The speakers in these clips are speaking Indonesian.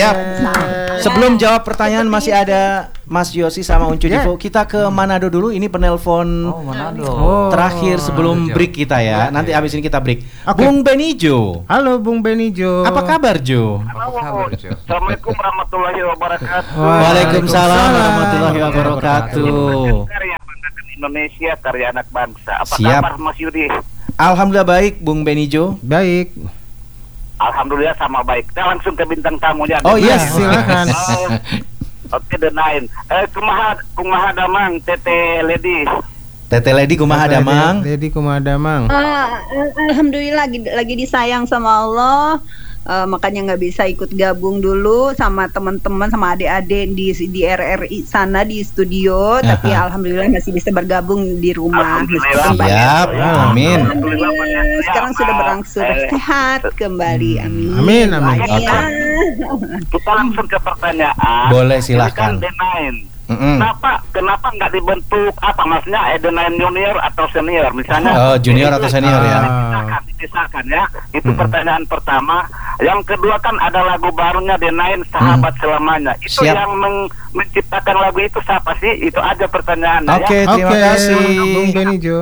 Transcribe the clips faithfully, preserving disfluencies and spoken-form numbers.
Siap. Sebelum jawab pertanyaan masih ada Mas Yosi sama Uncu Yeah. Divo. Kita ke Manado dulu. Ini penelpon Oh, Manado. terakhir sebelum Manado. break kita ya. Nanti habis ini kita break. Oke. Bung Benijo. Halo Bung Benijo. Apa kabar Jo? Apa kabar, Jo? Assalamualaikum warahmatullahi wabarakatuh. Waalaikumsalam warahmatullahi wabarakatuh. Karya banggakan Indonesia, karya anak bangsa. Apa Siap. kabar Mas Yudi? Alhamdulillah baik Bung Benijo. Baik. Alhamdulillah sama baik. Kita langsung ke bintang tamunya. Oh iya, silakan. Oh, Oke, The Nine. Eh, kumaha kumaha damang Tete Lady. Tete Lady kumaha damang. Dedi kumaha damang. Ah, alhamdulillah lagi, lagi disayang sama Allah. Eh, makanya nggak bisa ikut gabung dulu sama teman-teman sama adik-adik di di R R I sana di studio, tapi Aha. alhamdulillah masih bisa bergabung di rumah. Alhamdulillah. Meskipun banyak- Siap. Amin. Alhamdulillah sekarang sudah berangsur Eh, sehat kembali. Amin. Amin, amin. Iya. Kita langsung ke pertanyaan. Boleh, Ini silakan. kan The Nine. Mm-mm. Kenapa kenapa nggak dibentuk apa maksudnya eh, The Nine junior atau senior misalnya? Oh, junior atau senior ya. Dipisahkan, dipisahkan ya. Itu Mm-mm. pertanyaan pertama. Yang kedua kan ada lagu barunya The Nine Sahabat Selamanya. Itu Siap. yang meng- menciptakan lagu itu siapa sih? Itu aja pertanyaannya Oke, ya. terima Oke, kasih. Bung Benijo.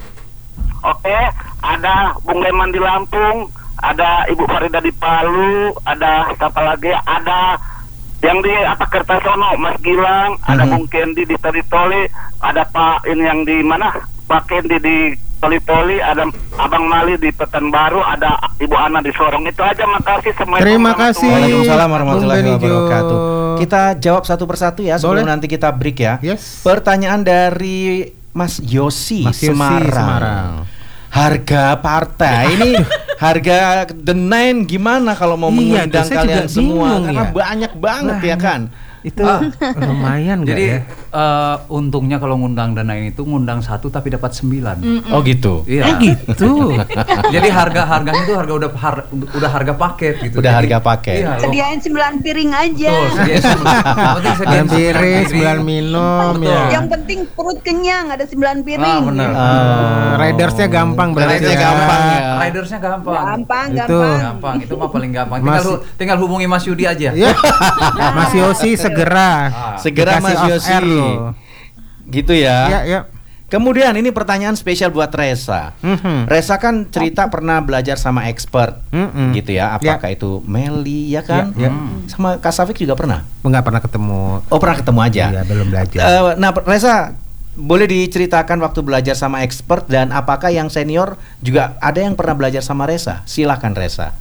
Oke, ada Bung Leman di Lampung, ada Ibu Farida di Palu, ada siapa lagi? Ada yang di apa Kertasono, Mas Gilang, ada Mhm. Bung Kendi di Toli-Toli, ada Pak ini yang di mana? Pak Kendi di Toli-Toli, ada Abang Mali di Pekanbaru, ada Ibu Ana di Sorong. Itu aja, makasih semuanya. Terima kasih. Waalaikumsalam warahmatullahi Bung Benijo. wabarakatuh. Kita jawab satu persatu ya sebelum Boleh. nanti kita break ya. Yes. Pertanyaan dari Mas Yosi, Mas Yosi, Semarang. Semarang. Harga partai ini harga The Nine gimana kalau mau Iya, mengundang tuh, saya kalian juga semua bingung karena ya. banyak banget ya kan. Itu Ah. lumayan nggak Jadi ya? eh, untungnya kalau ngundang dana ini tuh ngundang satu tapi dapat sembilan. Oh gitu. Iya. Eh gitu. Jadi harga harganya tuh harga udah har- udah harga paket gitu. Udah Jadi, harga paket. Iya. lo- Sediain sembilan piring aja. Tuh, sediain sembilan. Yang penting sediain Sembilan piring, piring. sembilan minum Betul. ya. Yang penting perut kenyang, ada sembilan piring. Ah, benar. Eh, Ridersnya gampang berarti Ridersnya ya. gampang ya. Ridersnya gampang. Gampang, Itu. gampang. Gampang, itu mah paling gampang. Tinggal, Mas- hu- tinggal hubungi Mas Yudi aja. Ya. Mas Yosi segera. Ah. Segera Dikasih Mas off Yosi. air loh. Gitu ya. Ya, ya. Kemudian ini pertanyaan spesial buat Resa. Mhm. Resa kan cerita pernah belajar sama expert. Mm-mm. Gitu ya. Apakah itu Meli ya kan? Ya, ya. Hmm. Sama Kak Safik juga pernah. Nggak pernah ketemu. Oh, pernah ketemu aja. Iya, belum belajar. Eh, nah, Resa, boleh diceritakan waktu belajar sama expert dan apakah yang senior juga ada yang pernah belajar sama Resa? Silakan Resa.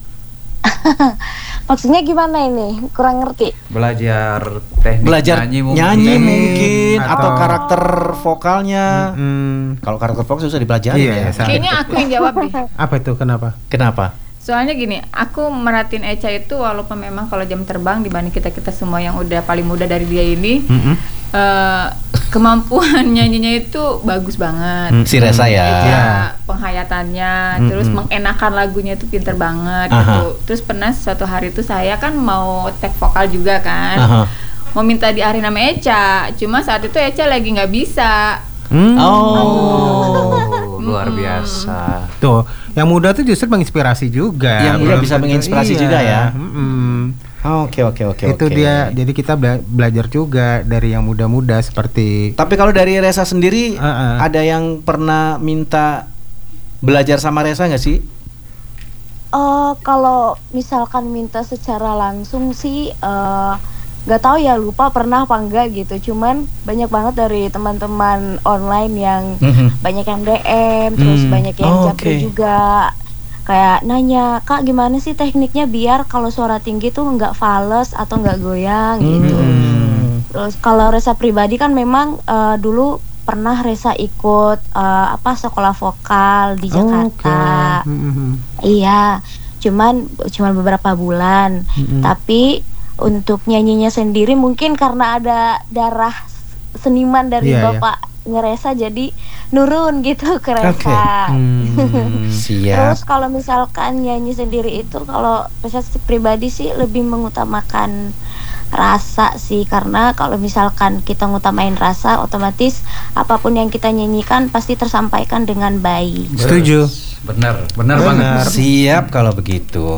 Maksudnya gimana ini? Kurang ngerti. Belajar teknik Belajar nyanyi mungkin. nyanyi Teknik, mungkin atau, atau karakter vokalnya. Mm. Kalau karakter vokal susah dipelajari Iya, ya. iya, Sa. Kayaknya aku yang jawab deh. Apa itu? Kenapa? Kenapa? Soalnya gini, aku merhatiin Echa itu walaupun memang kalau jam terbang dibanding kita-kita semua yang udah paling muda dari dia ini, Mm-mm. eh, kemampuan nyanyinya itu bagus banget. Hmm, si Resa ya. Echa, Iya. penghayatannya, Mm-mm. terus mengenakan lagunya itu pinter banget Aha. gitu. Terus pernah suatu hari itu saya kan mau tag vokal juga kan. Aha. Mau minta diarahin sama Echa, cuma saat itu Echa lagi nggak bisa. Hmm. Oh. Oh, luar biasa. Tuh, yang muda tuh justru menginspirasi juga. Yang muda Belum bisa tentu- menginspirasi iya. juga ya. Mm-mm. Oke oke oke Itu oke. dia. Jadi kita bela- belajar juga dari yang muda-muda seperti. Tapi kalau dari Resa sendiri Uh-uh. ada yang pernah minta belajar sama Resa nggak sih? Eh kalau misalkan minta secara langsung sih eh, nggak tahu ya, lupa pernah apa enggak gitu. Cuman banyak banget dari teman-teman online yang Mhm. banyak yang D M, terus Hmm. banyak yang Oh, japri oke. juga. Kayak nanya, "Kak, gimana sih tekniknya biar kalau suara tinggi tuh nggak fales atau nggak goyang gitu." Hmm. Terus kalau Resa pribadi kan memang eh, dulu pernah Resa ikut eh, apa sekolah vokal di Jakarta. Oke. Mhm. Iya, cuman cuman beberapa bulan. Mm-mm. Tapi untuk nyanyinya sendiri mungkin karena ada darah seniman dari Iya, iya. Bapak ngeresa jadi nurun gitu ke Resa. Hmm. Siap. Terus kalau misalkan nyanyi sendiri itu kalau Resa pribadi sih lebih mengutamakan rasa sih, karena kalau misalkan kita ngutamain rasa otomatis apapun yang kita nyanyikan pasti tersampaikan dengan baik. Setuju. Benar, benar Benar. banget. Siap kalau begitu.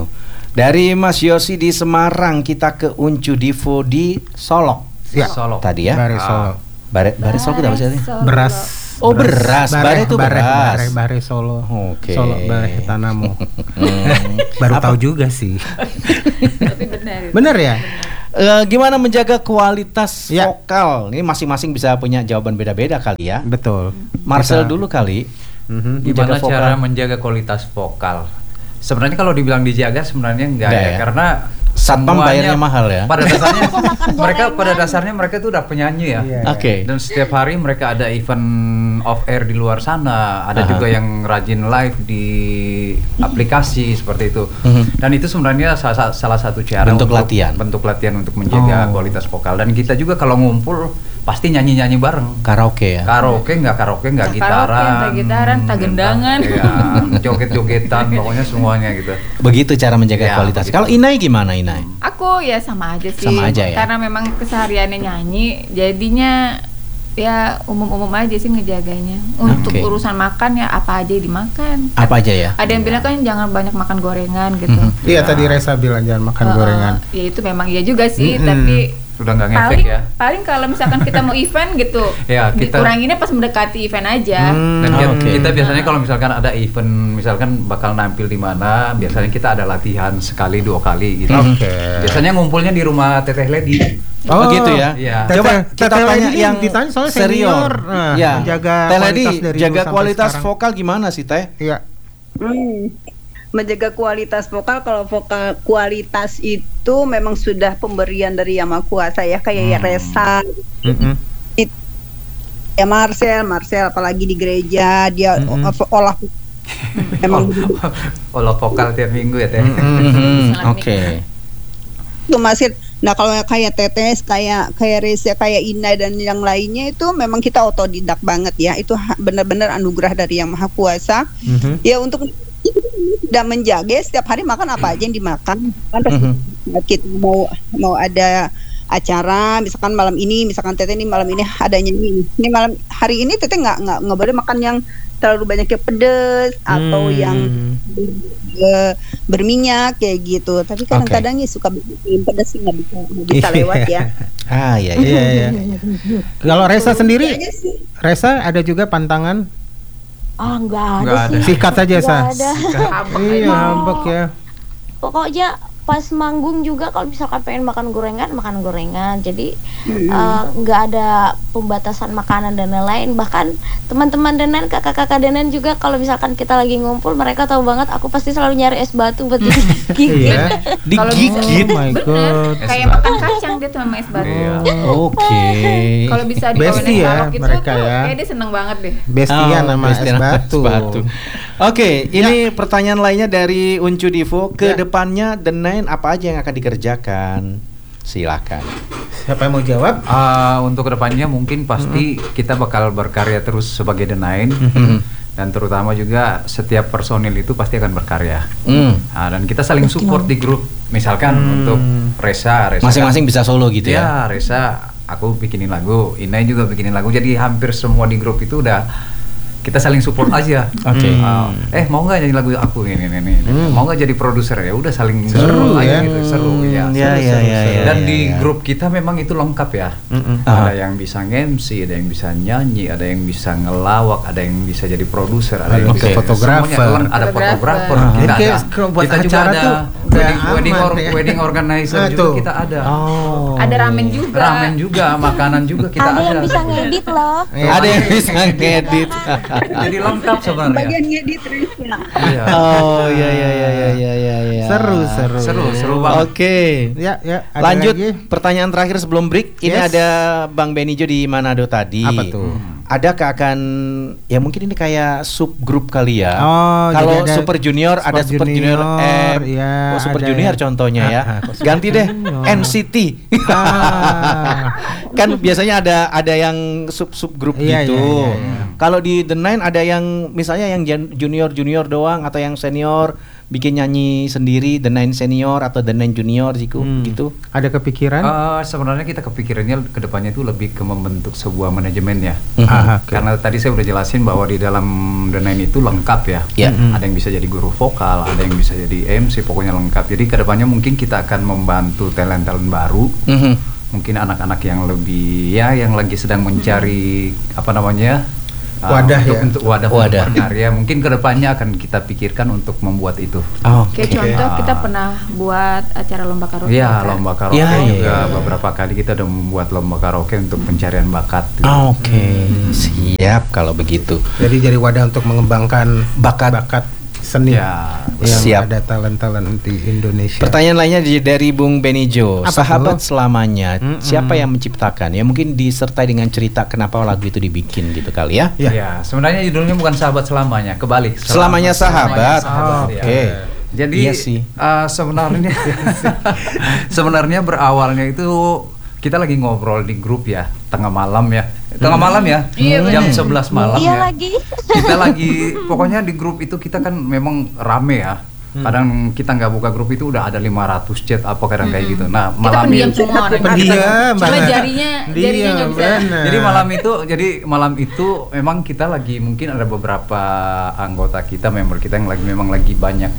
Dari Mas Yosi di Semarang kita ke Uncu Divo di Solok. Ya. Solo. Tadi ya. Bare Solo. Bare bare Solok itu apa sih? Solo. Beras. Oh, beras. Bare itu bare, beras. Bare, bare Solo. Oke. Solo bare Tanamo. Hmm. Baru Apa? tahu juga sih. Tapi benar. Bener ya? Eh, gimana menjaga kualitas Ya. vokal? Ini masing-masing bisa punya jawaban beda-beda kali ya. Betul. Marcel Kita- dulu kali. Mhm. Menjaga Gimana vokal. cara menjaga kualitas vokal? Sebenarnya kalau dibilang dijaga sebenarnya enggak Enggak ya, ya? karena Satpam semuanya bayarnya mahal ya. Pada dasarnya Makan mereka gorengan. pada dasarnya mereka tuh udah penyanyi ya. Iya. Oke. Dan setiap hari mereka ada event off air di luar sana, ada Aha. juga yang rajin live di aplikasi seperti itu. Mhm. Dan itu sebenarnya salah, salah satu cara Bentuk untuk latihan. bentuk latihan untuk menjaga Oh. kualitas vokal. Dan kita juga kalau ngumpul pasti nyanyi-nyanyi bareng. Karaoke ya. Karaoke nggak karaoke nggak Nggak gitaran, karaoke, nggak gitaran, tak gendangan. Iya, joget-jogetan, pokoknya semuanya gitu. Begitu cara menjaga Ya, kualitas. begitu. Kalau Inai gimana Inai? Aku ya sama aja sih. Sama aja ya? Karena memang kesehariannya nyanyi, jadinya ya umum-umum aja sih ngejaganya. Untuk Oke. urusan makan ya apa aja dimakan. Apa aja ya? Ada yang bilang kan jangan banyak makan gorengan gitu. Mhm. Iya, tadi Reza bilang jangan makan Uh, gorengan. Ya itu memang iya juga sih, Mm-mm. tapi Udah nggak ngefek paling ya. paling kalau misalkan kita mau event gitu, Ya, kita- dikuranginnya pas mendekati event aja. Hmm, Dan Ah, kita, oke. kita biasanya kalau misalkan ada event, misalkan bakal nampil di mana, biasanya kita ada latihan sekali dua kali gitu. Mhm. Oke. Biasanya ngumpulnya di rumah Teteh Lady. Oh, gitu ya. Iya. Coba Teteh- kita Teteh tanya Lady yang ditanya soalnya senior. senior. Nah, ya. menjaga Teh Lady, kualitas dari jaga dulu sampai kualitas sekarang. vokal gimana sih Teh? Iya. Hmm. Menjaga kualitas vokal, kalau vokal kualitas itu memang sudah pemberian dari Yang Maha Kuasa ya, kayak ya Hmm. Reza, Mm-mm. ya Marcel, Marcel apalagi di gereja dia Mm-mm. o- olah memang Olah vokal tiap minggu ya Teh. Mhm, Selamat Oke. itu masih. Nah kalau kayak Tetes, kayak kayak Reza, kayak Inai dan yang lainnya itu memang kita otodidak banget ya. Itu ha- benar-benar anugerah dari Yang Maha Kuasa. Mhm. Ya untuk tidak menjaga setiap hari makan apa aja yang dimakan. Kan pasti Mhm. kita mau mau ada acara, misalkan malam ini, misalkan Teteh ini malam ini adanya ini. Ini malam hari ini Teteh nggak nggak nggak boleh makan yang terlalu banyak yang pedes atau Hmm. yang eh, berminyak kayak gitu. Tapi kadang-kadang ya suka bikin pedas sih nggak bisa nggak bisa lewat ya. Ah, iya iya. Iya, iya. Kalau Reza sendiri, Kayaknya sih. Reza ada juga pantangan? Ah, nggak ada Nggak ada. sih. Sikat aja, Nggak Sa. ada. Iya, hambak ya. Pokoknya pas manggung juga kalau misalkan pengen makan gorengan, makan gorengan. Jadi Mm-mm. eh, nggak ada pembatasan makanan dan lain-lain. Bahkan teman-teman Denan, kakak-kakak Denan juga kalau misalkan kita lagi ngumpul, mereka tahu banget aku pasti selalu nyari es batu buat digigit. Iya. Kalau Digigit. Oh my Bener, god. Es kayak batu. makan kacang dia tuh sama es batu. Iya. Oke. Kalau bisa di Bestie ya, balok itu mereka tuh ya. kayak dia seneng banget deh. Bestian Oh, sama bestian es sama batu. Oke, ini pertanyaan lainnya dari Uncu Divo. Ke Ya. depannya The Nine apa aja yang akan dikerjakan? Silakan. Siapa yang mau jawab? Ah, untuk kedepannya mungkin pasti kita bakal berkarya terus sebagai The Nine. Mhm. Dan terutama juga setiap personil itu pasti akan berkarya. Hmm. Nah, dan kita saling support di grup. Misalkan Hmm. untuk Reza, Reza Masing-masing kan- bisa solo gitu ya. Ya, Reza aku bikinin lagu, Inai juga bikinin lagu. Jadi hampir semua di grup itu udah kita saling support aja. Oke. Ah, eh mau nggak nyanyi lagu aku ini ini ini. Hmm. Mau nggak jadi produser ya? Udah saling Seru support ya. aja gitu, seru ya. Hmm, ya, seru, ya, seru, ya, seru. ya, Dan ya, di ya. grup kita memang itu lengkap ya. Mm-mm. Aha. Ada yang bisa nge-M C, ada yang bisa nyanyi, ada yang bisa ngelawak, ada yang bisa jadi produser, ada yang Oke. bisa Fotografer. semuanya leng- ada Fotografer. fotografer, Ah. kita Jadi ada. kayak buat Kita juga acara ada tuh wedding, udah wedding, aman or- ya. wedding organizer Nah, juga tuh. kita ada. Oh. Ada ramen juga. Ramen juga, makanan juga kita Ada ada. yang bisa ngedit loh. Iya. Ada yang bisa ngedit. Jadi lengkap sebenarnya. Bagian ngedit Reza. Iya. Oh, ya ya ya ya ya ya ya. Seru, seru. Seru, seru banget. Oke. Ya, ya. Ada Lanjut lagi? pertanyaan terakhir sebelum break. Ini Yes. ada Bang Benijo di Manado tadi. Apa tuh? Adakah akan ya mungkin ini kayak subgrup kali ya? Oh, kalau jadi ada Super Junior ada Super Super Junior, Junior, M. ya, oh, Super ada Junior yang- contohnya ya. Ah, ah, kok Super Ganti deh Junior? N C T. Ah. Kan biasanya ada ada yang sub subgrup Iya, gitu. iya, iya, iya. Kalau di The Nine ada yang misalnya yang junior junior doang atau yang senior bikin nyanyi sendiri, The Nine Senior atau The Nine Junior gitu? Hmm. gitu? Ada kepikiran? Eh, sebenarnya kita kepikirannya kedepannya itu lebih ke membentuk sebuah manajemen ya. Mhm. Ah, oke. Karena tadi saya udah jelasin bahwa di dalam The Nine itu lengkap ya. Ya. Mhm. Ada yang bisa jadi guru vokal, ada yang bisa jadi M C, pokoknya lengkap. Jadi kedepannya mungkin kita akan membantu talent-talent baru. Mhm. Mungkin anak-anak yang lebih ya yang lagi sedang mencari apa namanya uh, Wadah untuk, ya. untuk wadah, Wadah. untuk berkarya. Mungkin kedepannya akan kita pikirkan untuk membuat itu. Oh, Kayak oke. contoh Ah. kita pernah buat acara lomba karaoke. Iya, Kak. lomba karaoke Ya, ya, juga ya. beberapa kali kita udah membuat lomba karaoke untuk pencarian bakat. Ah, Oke, siap kalau begitu. Jadi jadi wadah untuk mengembangkan Bakat. bakat seni Ya, yang siap. ada talent-talent di Indonesia. Pertanyaan lainnya di- dari Bung Benijo. Apa Sahabat tuh? selamanya, Mm-mm. siapa yang menciptakan? Ya mungkin disertai dengan cerita kenapa lagu itu dibikin gitu kali ya. Ya. Ya, sebenarnya judulnya bukan sahabat selamanya, kebalik. Selamanya sahabat. sahabat, Oh, ya. oke. Jadi Iya sih. uh, sebenarnya sebenarnya berawalnya itu kita lagi ngobrol di grup ya, tengah malam ya. Tengah malam ya. Iya, jam benar. sebelas malam Iya ya. lagi. Kita lagi pokoknya di grup itu kita kan memang rame ya. Kadang kita nggak buka grup itu udah ada lima ratus chat apa kadang kayak gitu. Nah, Kita malam pendiam itu semua orang. Pendiam Cuma banget. jarinya jarinya Diam, nggak bisa. benar. Jadi malam itu, jadi malam itu memang kita lagi mungkin ada beberapa anggota kita, member kita yang lagi memang lagi banyak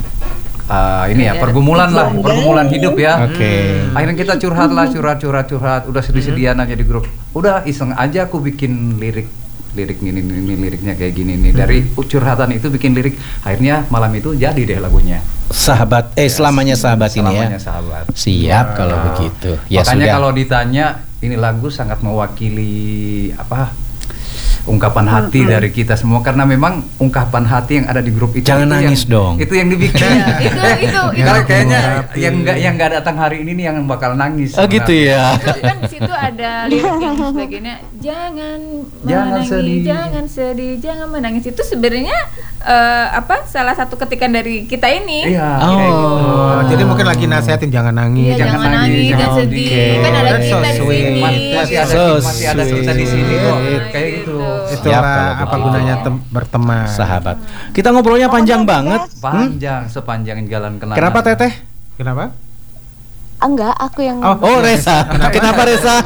uh, ini ya Iya, pergumulan lah, pergumulan hidup ya. Oke. Akhirnya kita curhat lah, curhat, curhat, curhat. Udah sedih-sedihan aja di grup. Udah iseng aja aku bikin lirik, lirik ini, ini, ini liriknya kayak gini nih. Dari curhatan itu bikin lirik. Akhirnya malam itu jadi deh lagunya. Sahabat, eh selamanya sahabat ini ya. Selamanya sahabat. Siap kalau Nah, begitu. Ya makanya sudah. kalau ditanya ini lagu sangat mewakili apa ungkapan hati dari kita semua, karena memang ungkapan hati yang ada di grup itu Jangan itu nangis yang, dong. itu yang dibikin. Iya, itu itu itu. Kalau kayaknya Mengurapi. yang nggak yang nggak datang hari ini nih yang bakal nangis. Oh gitu ya. Kan di situ ada lirik yang sebagainya jangan Jangan menangis, sedih. jangan sedih, jangan menangis. Itu sebenarnya eh, apa salah satu ketikan dari kita ini. Iya. Oh. kayak gitu. Oh, jadi mungkin lagi nasihatin jangan nangis, Iya, jangan jangan nangis, nangis, jangan jangan sedih. sedih. Kan ada That's so kita di sweet. sini. Mas- masih ada So masih ada kita di sini kok. sweet. Kayak gitu. Itu Siap kalau apa begitu. gunanya tem- berteman. Sahabat. Kita ngobrolnya panjang banget. Hmm? Panjang sepanjang jalan kenangan. Kenapa Teteh? Kenapa? Enggak, aku yang Oh, Oh Reza. Kenapa Reza?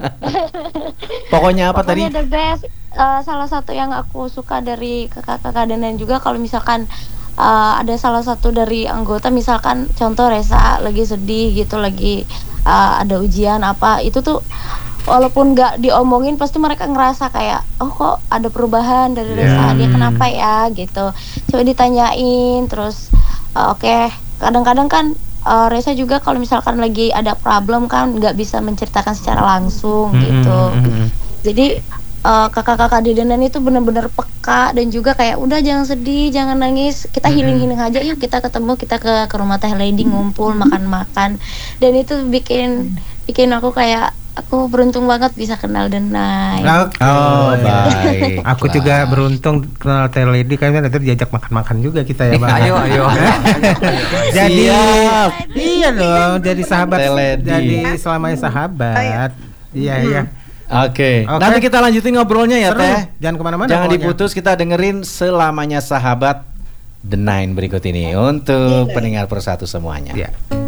Pokoknya apa tadi? Pokoknya the best. Eh, salah satu yang aku suka dari kakak-kakak dan lain juga kalau misalkan eh, ada salah satu dari anggota, misalkan contoh Reza lagi sedih gitu, lagi eh, ada ujian apa, itu tuh walaupun nggak diomongin pasti mereka ngerasa kayak oh kok ada perubahan dari Reza, dia kenapa ya gitu, coba ditanyain terus. eh, oke kadang-kadang kan eh, Reza juga kalau misalkan lagi ada problem kan nggak bisa menceritakan secara langsung gitu. Jadi uh, kakak-kakak di Denan itu benar-benar peka dan juga kayak udah jangan sedih, jangan nangis, kita healing-healing aja yuk, kita ketemu, kita ke ke rumah Teh Lady ngumpul makan-makan, dan itu bikin bikin aku kayak aku beruntung banget bisa kenal Denai. Oke. Oh baik. Aku juga beruntung kenal Teh Lady, kan nanti diajak makan-makan juga kita ya, Bang. Ayo, ayo. Jadi Siap. iya dong, jadi sahabat, Teh Lady. jadi selamanya sahabat. Iya, iya. Oke. Oke. Nanti kita lanjutin ngobrolnya ya Seru. Teh. Jangan kemana-mana. Jangan pokoknya. diputus, kita dengerin selamanya sahabat The Nine berikut ini untuk pendengar persatu semuanya. Iya.